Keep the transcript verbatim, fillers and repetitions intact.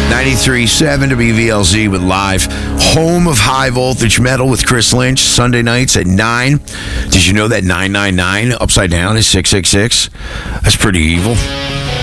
ninety-three point seven W V L Z with live home of high voltage metal with Chris Lynch Sunday nights at nine. Did you know that nine nine nine upside down is six six six? That's pretty evil.